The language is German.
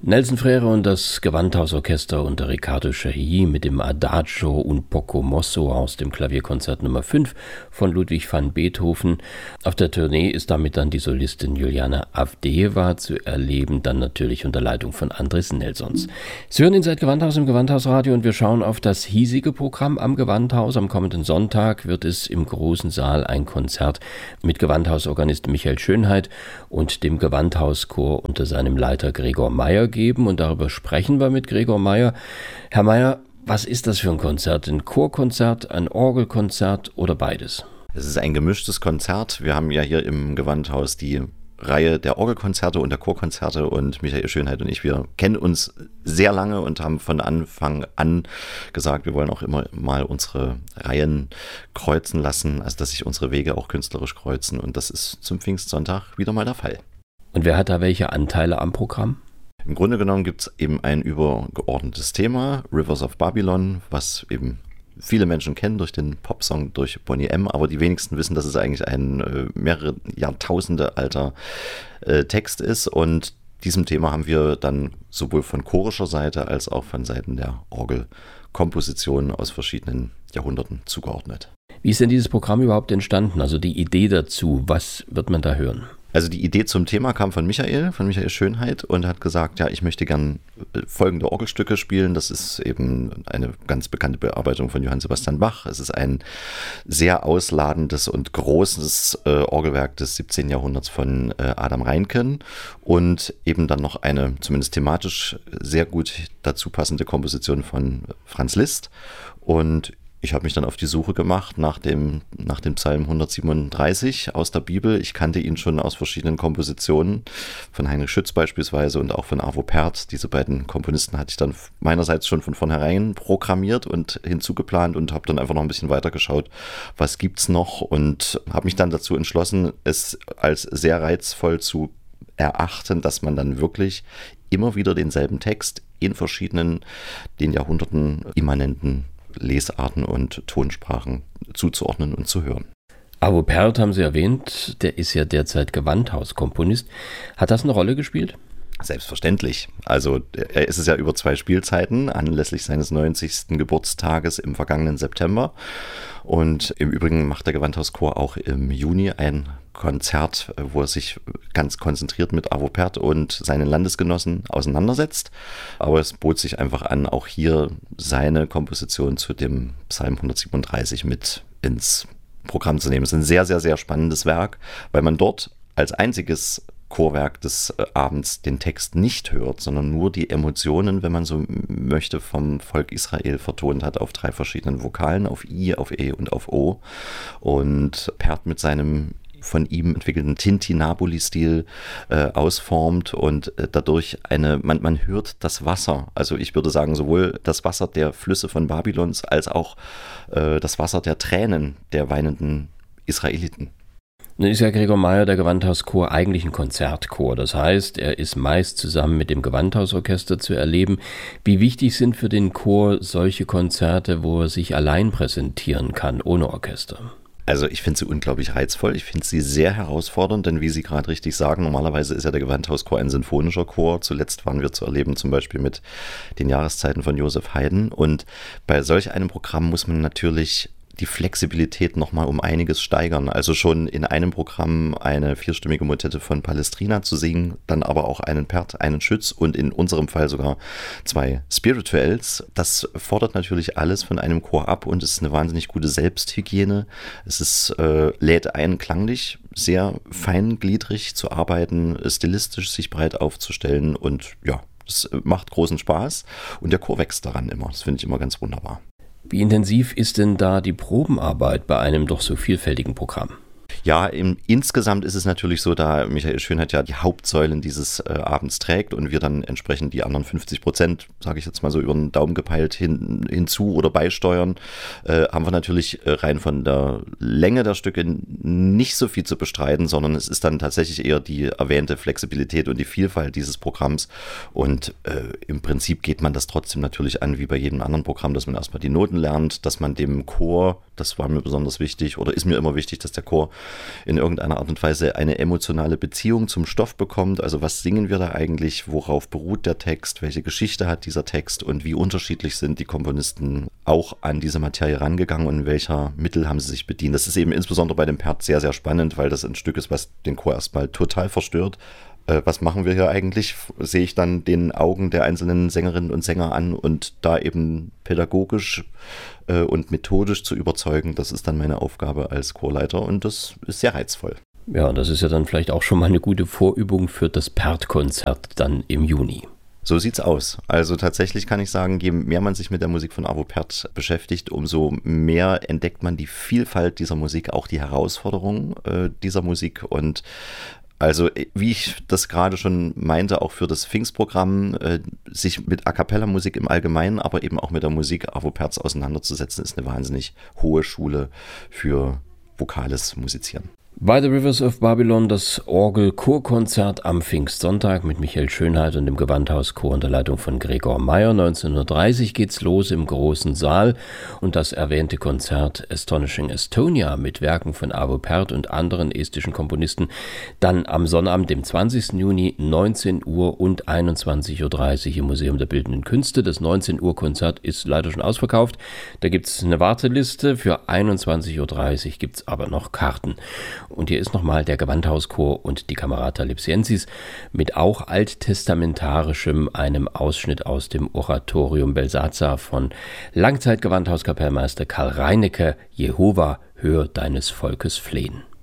Nelson Freire und das Gewandhausorchester unter Riccardo Chailly mit dem Adagio un poco mosso aus dem Klavierkonzert Nummer 5 von Ludwig van Beethoven. Auf der Tournee ist damit dann die Solistin Juliana Avdeeva zu erleben, dann natürlich unter Leitung von Andres Nelsons. Sie hören Inside Gewandhaus im Gewandhausradio und wir schauen auf das hiesige Programm am Gewandhaus. Am kommenden Sonntag wird es im großen Saal ein Konzert mit Gewandhausorganist Michael Schönheit und dem Gewandhauschor unter seinem Leiter Gregor Meyer geben, und darüber sprechen wir mit Gregor Meyer. Herr Meyer, was ist das für ein Konzert? Ein Chorkonzert, ein Orgelkonzert oder beides? Es ist ein gemischtes Konzert. Wir haben ja hier im Gewandhaus die Reihe der Orgelkonzerte und der Chorkonzerte, und Michael Schönheit und ich, wir kennen uns sehr lange und haben von Anfang an gesagt, wir wollen auch immer mal unsere Reihen kreuzen lassen, also dass sich unsere Wege auch künstlerisch kreuzen, und das ist zum Pfingstsonntag wieder mal der Fall. Und wer hat da welche Anteile am Programm? Im Grunde genommen gibt es eben ein übergeordnetes Thema, Rivers of Babylon, was eben viele Menschen kennen durch den Popsong, durch Boney M., aber die wenigsten wissen, dass es eigentlich ein mehrere Jahrtausende alter Text ist, und diesem Thema haben wir dann sowohl von chorischer Seite als auch von Seiten der Orgelkompositionen aus verschiedenen Jahrhunderten zugeordnet. Wie ist denn dieses Programm überhaupt entstanden? Also die Idee dazu, was wird man da hören? Also die Idee zum Thema kam von Michael Schönheit, und hat gesagt, ja, ich möchte gern folgende Orgelstücke spielen. Das ist eben eine ganz bekannte Bearbeitung von Johann Sebastian Bach. Es ist ein sehr ausladendes und großes Orgelwerk des 17. Jahrhunderts von Adam Reinken, und eben dann noch eine zumindest thematisch sehr gut dazu passende Komposition von Franz Liszt. Und ich habe mich dann auf die Suche gemacht nach dem Psalm 137 aus der Bibel. Ich kannte ihn schon aus verschiedenen Kompositionen, von Heinrich Schütz beispielsweise und auch von Arvo Pärt. Diese beiden Komponisten hatte ich dann meinerseits schon von vornherein programmiert und hinzugeplant, und habe dann einfach noch ein bisschen weitergeschaut, was gibt's noch, und habe mich dann dazu entschlossen, es als sehr reizvoll zu erachten, dass man dann wirklich immer wieder denselben Text in verschiedenen, den Jahrhunderten immanenten Lesarten und Tonsprachen zuzuordnen und zu hören. Arvo Pärt haben Sie erwähnt, der ist ja derzeit Gewandhauskomponist. Hat das eine Rolle gespielt? Selbstverständlich. Also er ist es ja über 2 Spielzeiten anlässlich seines 90. Geburtstages im vergangenen September. Und im Übrigen macht der Gewandhauschor auch im Juni ein Konzert, wo er sich ganz konzentriert mit Arvo Pärt und seinen Landesgenossen auseinandersetzt. Aber es bot sich einfach an, auch hier seine Komposition zu dem Psalm 137 mit ins Programm zu nehmen. Es ist ein sehr, sehr, sehr spannendes Werk, weil man dort als einziges Chorwerk des Abends den Text nicht hört, sondern nur die Emotionen, wenn man so möchte, vom Volk Israel vertont hat auf 3 verschiedenen Vokalen, auf I, auf E und auf O. Und Pärt mit seinem von ihm entwickelten Tintinabuli-Stil ausformt und dadurch man hört das Wasser, also ich würde sagen sowohl das Wasser der Flüsse von Babylons als auch das Wasser der Tränen der weinenden Israeliten. Nun ist ja Gregor Meyer, der Gewandhauschor, eigentlich ein Konzertchor. Das heißt, er ist meist zusammen mit dem Gewandhausorchester zu erleben. Wie wichtig sind für den Chor solche Konzerte, wo er sich allein präsentieren kann, ohne Orchester? Also ich finde sie unglaublich reizvoll, ich finde sie sehr herausfordernd, denn wie Sie gerade richtig sagen, normalerweise ist ja der Gewandhauschor ein sinfonischer Chor. Zuletzt waren wir zu erleben zum Beispiel mit den Jahreszeiten von Joseph Haydn, und bei solch einem Programm muss man natürlich die Flexibilität nochmal um einiges steigern. Also schon in einem Programm eine 4-stimmige Motette von Palestrina zu singen, dann aber auch einen Pärt, einen Schütz und in unserem Fall sogar 2 Spirituals. Das fordert natürlich alles von einem Chor ab, und es ist eine wahnsinnig gute Selbsthygiene. Es ist lädt ein, klanglich sehr feingliedrig zu arbeiten, stilistisch sich breit aufzustellen, und ja, es macht großen Spaß, und der Chor wächst daran immer. Das finde ich immer ganz wunderbar. Wie intensiv ist denn da die Probenarbeit bei einem doch so vielfältigen Programm? Ja, insgesamt ist es natürlich so, da Michael Schönheit ja die Hauptsäulen dieses Abends trägt und wir dann entsprechend die anderen 50%, sage ich jetzt mal so über den Daumen gepeilt, hinzu oder beisteuern, haben wir natürlich rein von der Länge der Stücke nicht so viel zu bestreiten, sondern es ist dann tatsächlich eher die erwähnte Flexibilität und die Vielfalt dieses Programms. Und im Prinzip geht man das trotzdem natürlich an, wie bei jedem anderen Programm, dass man erstmal die Noten lernt, dass man dem Chor, das war mir besonders wichtig oder ist mir immer wichtig, dass der Chor in irgendeiner Art und Weise eine emotionale Beziehung zum Stoff bekommt. Also was singen wir da eigentlich, worauf beruht der Text, welche Geschichte hat dieser Text und wie unterschiedlich sind die Komponisten auch an diese Materie rangegangen und welcher Mittel haben sie sich bedient. Das ist eben insbesondere bei dem Perd sehr, sehr spannend, weil das ein Stück ist, was den Chor erstmal total verstört. Was machen wir hier eigentlich? Sehe ich dann den Augen der einzelnen Sängerinnen und Sänger an und da eben pädagogisch und methodisch zu überzeugen, das ist dann meine Aufgabe als Chorleiter und das ist sehr reizvoll. Ja, das ist ja dann vielleicht auch schon mal eine gute Vorübung für das Perd-Konzert dann im Juni. So sieht's aus. Also tatsächlich kann ich sagen, je mehr man sich mit der Musik von Arvo Pärt beschäftigt, umso mehr entdeckt man die Vielfalt dieser Musik, auch die Herausforderungen dieser Musik und also wie ich das gerade schon meinte, auch für das Pfingstprogramm, sich mit A-Cappella-Musik im Allgemeinen, aber eben auch mit der Musik Arvo Pärts auseinanderzusetzen, ist eine wahnsinnig hohe Schule für vokales Musizieren. By the Rivers of Babylon, das Orgel-Chorkonzert am Pfingstsonntag mit Michael Schönheit und dem Gewandhauschor unter Leitung von Gregor Meyer. 19:30 geht's los im großen Saal und das erwähnte Konzert Astonishing Estonia mit Werken von Arvo Pärt und anderen estischen Komponisten dann am Sonnabend, dem 20. Juni, 19 Uhr und 21:30 Uhr im Museum der Bildenden Künste. Das 19 Uhr Konzert ist leider schon ausverkauft. Da gibt's eine Warteliste. Für 21:30 Uhr gibt's aber noch Karten. Und hier ist nochmal der Gewandhauschor und die Camerata Lipsiensis mit auch alttestamentarischem, einem Ausschnitt aus dem Oratorium Belsazar von Langzeitgewandhauskapellmeister Karl Reinecke, Jehova, hör deines Volkes Flehen.